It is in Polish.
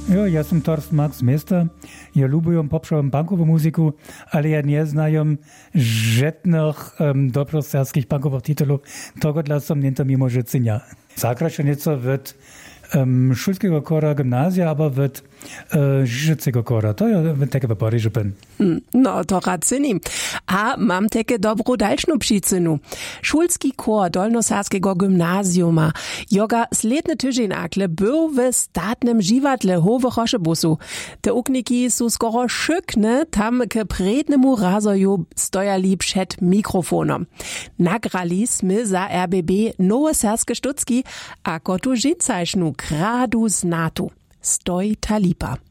Jo, ja som Torsten Max z miesta. Ja lubujem popšovom punkovú muziku, ale ja neznajem žetných dobroserských punkových titulov. Togodla som nento mimo žecenia. Zakrašenica wird šulskiego kora gimnazja, aber wird Žižecego kora. To ja teke v Parížu pen. No, to rad synim. A mam teke dobrou dalšnu přícinu. Šulski kor Dolnosaskiego gymnaziuma joga sledne tyžień akle był w statnym živatle Howe Rošebusu. Te ukniki su skoro šykne tam k prednemu razoju stojali przed mikrofonom. Nagrali sme za RBB nowe serskie sztucki, a kotu žicajšnu gradu znatu. Stoj Talipa.